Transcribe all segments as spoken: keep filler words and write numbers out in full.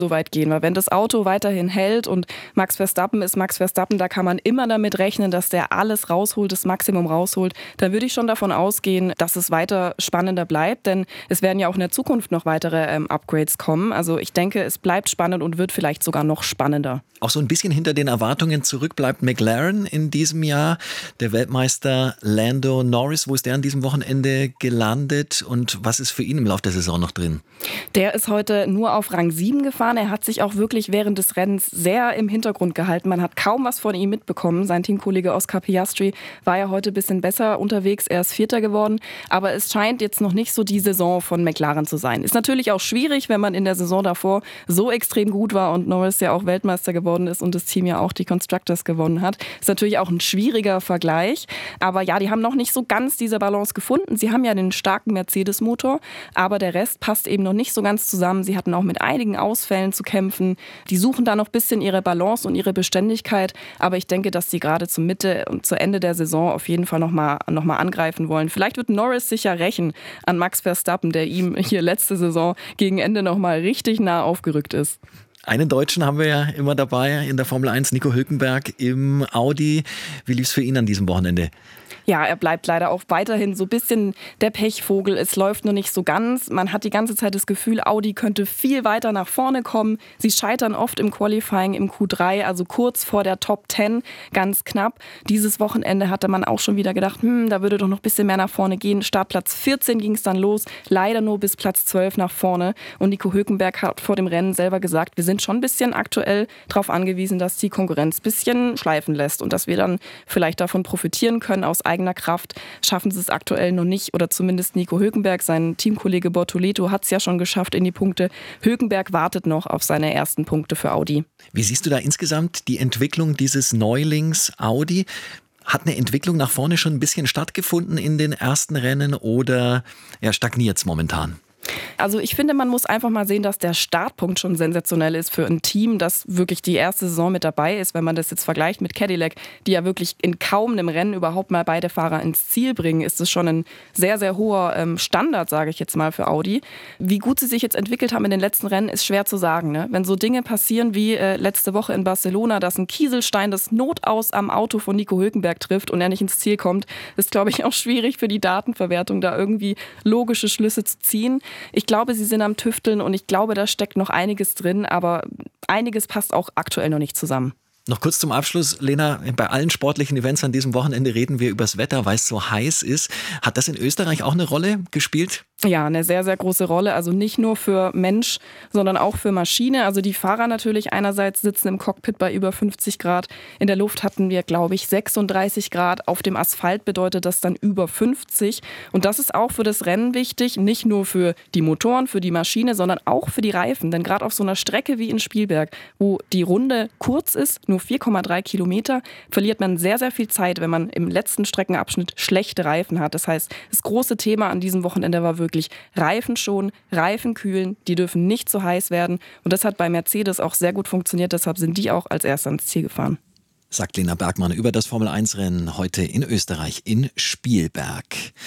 so weit gehen. Weil wenn das Auto weiterhin hält und Max Verstappen ist Max Verstappen, da kann man immer damit rechnen, dass der alles rausholt, das Maximum rausholt, dann würde ich schon davon ausgehen, dass es weiter spannender bleibt, denn es werden ja auch in der Zukunft noch weitere ähm, Upgrades kommen. Also ich denke, es bleibt spannend und wird vielleicht sogar noch spannender. Auch so ein bisschen hinter den Erwartungen zurück bleibt McLaren in diesem Jahr. Der Weltmeister Lando Norris, wo ist der an diesem Wochenende gelandet und was ist für ihn im Laufe der Saison noch drin? Der ist heute nur auf Rang sieben gefahren. Er hat sich auch wirklich während des Rennens sehr im Hintergrund gehalten. Man hat kaum was von ihm mitbekommen. Sein Teamkollege Oscar Piastri war ja heute ein bisschen besser unterwegs. Er ist Vierter geworden. Aber es scheint jetzt noch nicht so die Saison von McLaren zu sein. Ist natürlich auch schwierig, wenn man in der Saison davor so extrem gut war und Norris ja auch Weltmeister geworden ist und das Team ja auch die Constructors gewonnen hat. Ist natürlich auch ein schwieriger Vergleich. Aber ja, die haben noch nicht so ganz diese Balance gefunden. Sie haben ja den starken Mercedes-Motor, aber der Rest passt eben noch nicht so ganz zusammen. Sie hatten auch mit einigen Ausfällen zu kämpfen. Die suchen da noch ein bisschen ihre Balance und ihre Beständigkeit. Aber ich denke, dass sie gerade zur Mitte und zu Ende der Saison auf jeden Fall nochmal noch mal angreifen wollen. Vielleicht wird Norris sich ja rächen an Max Verstappen, der ihm hier letzte Saison gegen Ende nochmal richtig nah aufgerückt ist. Einen Deutschen haben wir ja immer dabei in der Formel eins, Nico Hülkenberg im Audi. Wie lief es für ihn an diesem Wochenende? Ja, er bleibt leider auch weiterhin so ein bisschen der Pechvogel. Es läuft nur nicht so ganz. Man hat die ganze Zeit das Gefühl, Audi könnte viel weiter nach vorne kommen. Sie scheitern oft im Qualifying im Q drei, also kurz vor der Top zehn, ganz knapp. Dieses Wochenende hatte man auch schon wieder gedacht, hm, da würde doch noch ein bisschen mehr nach vorne gehen. Startplatz vierzehn ging es dann los, leider nur bis Platz zwölf nach vorne. Und Nico Hülkenberg hat vor dem Rennen selber gesagt, wir sind schon ein bisschen aktuell darauf angewiesen, dass die Konkurrenz ein bisschen schleifen lässt und dass wir dann vielleicht davon profitieren können aus eigener Kraft. Schaffen sie es aktuell noch nicht oder zumindest Nico Hülkenberg, sein Teamkollege Bortoleto hat es ja schon geschafft in die Punkte. Hülkenberg wartet noch auf seine ersten Punkte für Audi. Wie siehst du da insgesamt die Entwicklung dieses Neulings Audi? Hat eine Entwicklung nach vorne schon ein bisschen stattgefunden in den ersten Rennen oder ja, stagniert es momentan? Also ich finde, man muss einfach mal sehen, dass der Startpunkt schon sensationell ist für ein Team, das wirklich die erste Saison mit dabei ist. Wenn man das jetzt vergleicht mit Cadillac, die ja wirklich in kaum einem Rennen überhaupt mal beide Fahrer ins Ziel bringen, ist es schon ein sehr, sehr hoher ähm, Standard, sage ich jetzt mal, für Audi. Wie gut sie sich jetzt entwickelt haben in den letzten Rennen, ist schwer zu sagen. Ne? Wenn so Dinge passieren wie äh, letzte Woche in Barcelona, dass ein Kieselstein das Notaus am Auto von Nico Hülkenberg trifft und er nicht ins Ziel kommt, ist, glaube ich, auch schwierig für die Datenverwertung, da irgendwie logische Schlüsse zu ziehen. Ich glaube, sie sind am Tüfteln und ich glaube, da steckt noch einiges drin, aber einiges passt auch aktuell noch nicht zusammen. Noch kurz zum Abschluss, Lena, bei allen sportlichen Events an diesem Wochenende reden wir über das Wetter, weil es so heiß ist. Hat das in Österreich auch eine Rolle gespielt? Ja, eine sehr, sehr große Rolle. Also nicht nur für Mensch, sondern auch für Maschine. Also die Fahrer natürlich einerseits sitzen im Cockpit bei über fünfzig Grad. In der Luft hatten wir, glaube ich, sechsunddreißig Grad. Auf dem Asphalt bedeutet das dann über fünfzig. Und das ist auch für das Rennen wichtig. Nicht nur für die Motoren, für die Maschine, sondern auch für die Reifen. Denn gerade auf so einer Strecke wie in Spielberg, wo die Runde kurz ist, nur vier Komma drei Kilometer, verliert man sehr, sehr viel Zeit, wenn man im letzten Streckenabschnitt schlechte Reifen hat. Das heißt, das große Thema an diesem Wochenende war wirklich Reifen schonen, Reifen kühlen, die dürfen nicht so heiß werden. Und das hat bei Mercedes auch sehr gut funktioniert, deshalb sind die auch als Erster ins Ziel gefahren. Sagt Lena Bergmann über das Formel eins Rennen heute in Österreich, in Spielberg.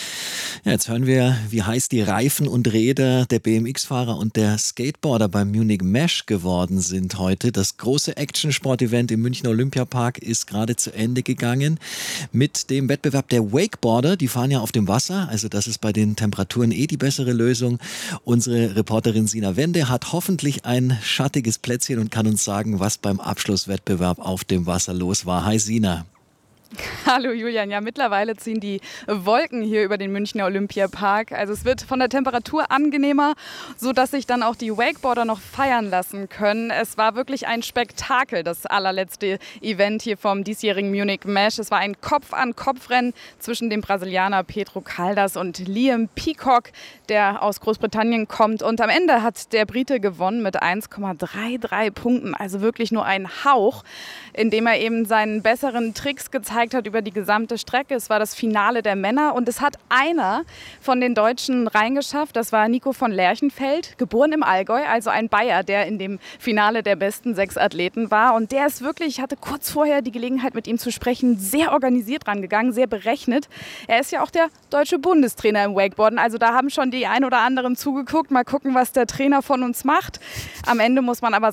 Ja, jetzt hören wir, wie heiß die Reifen und Räder der B M X-Fahrer und der Skateboarder beim Munich Mesh geworden sind heute. Das große Action-Sport-Event im Münchner Olympiapark ist gerade zu Ende gegangen mit dem Wettbewerb der Wakeboarder. Die fahren ja auf dem Wasser, also das ist bei den Temperaturen eh die bessere Lösung. Unsere Reporterin Sina Wende hat hoffentlich ein schattiges Plätzchen und kann uns sagen, was beim Abschlusswettbewerb auf dem Wasser los war. Hi Sina. Hallo Julian, ja mittlerweile ziehen die Wolken hier über den Münchner Olympiapark. Also es wird von der Temperatur angenehmer, sodass sich dann auch die Wakeboarder noch feiern lassen können. Es war wirklich ein Spektakel, das allerletzte Event hier vom diesjährigen Munich Mesh. Es war ein Kopf-an-Kopf-Rennen zwischen dem Brasilianer Pedro Caldas und Liam Peacock, der aus Großbritannien kommt. Und am Ende hat der Brite gewonnen mit eins Komma dreiunddreißig Punkten, also wirklich nur ein Hauch, indem er eben seinen besseren Tricks gezeigt gezeigt hat über die gesamte Strecke. Es war das Finale der Männer und es hat einer von den Deutschen reingeschafft. Das war Nico von Lerchenfeld, geboren im Allgäu, also ein Bayer, der in dem Finale der besten sechs Athleten war. Und der ist wirklich, ich hatte kurz vorher die Gelegenheit mit ihm zu sprechen, sehr organisiert rangegangen, sehr berechnet. Er ist ja auch der deutsche Bundestrainer im Wakeboarden, also da haben schon die ein oder anderen zugeguckt. Mal gucken, was der Trainer von uns macht. Am Ende muss man aber